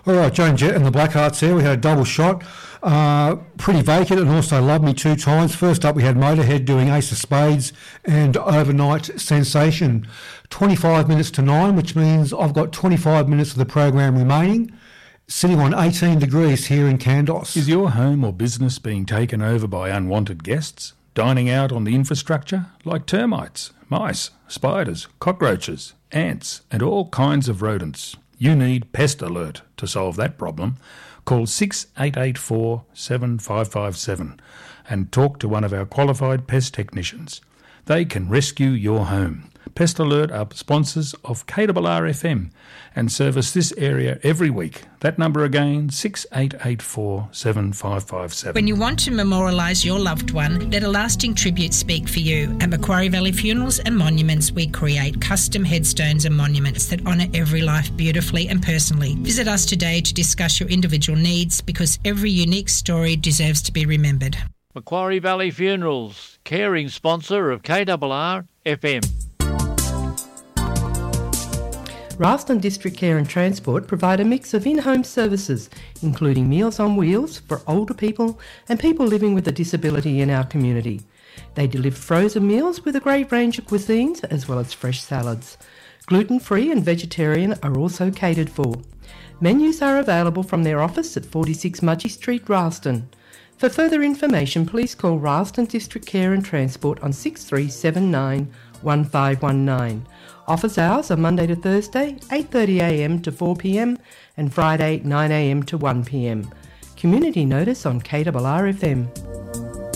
All right, Joan Jett and the Blackhearts there. We had a double shot. Pretty vacant and also Love Me 2 times. First up, we had Motorhead doing Ace of Spades and Overnight Sensation. 25 minutes to 9, which means I've got 25 minutes of the program remaining. Sitting on 18 degrees here in Kandos. Is your home or business being taken over by unwanted guests? Dining out on the infrastructure like termites, mice, spiders, cockroaches, ants and all kinds of rodents? You need Pest Alert to solve that problem. Call 6884 7557 and talk to one of our qualified pest technicians. They can rescue your home. Pest Alert are sponsors of KRRFM and service this area every week. That number again, 6884 7557. When you want to memorialise your loved one, let a lasting tribute speak for you. At Macquarie Valley Funerals and Monuments, we create custom headstones and monuments that honour every life beautifully and personally. Visit us today to discuss your individual needs, because every unique story deserves to be remembered. Macquarie Valley Funerals, caring sponsor of KRRFM. Ralston District Care and Transport provide a mix of in-home services, including Meals on Wheels for older people and people living with a disability in our community. They deliver frozen meals with a great range of cuisines as well as fresh salads. Gluten-free and vegetarian are also catered for. Menus are available from their office at 46 Mudgee Street, Ralston. For further information, please call Ralston District Care and Transport on 6379 1519. Office hours are Monday to Thursday, 8:30am to 4pm and Friday, 9am to 1pm. Community notice on KRRFM.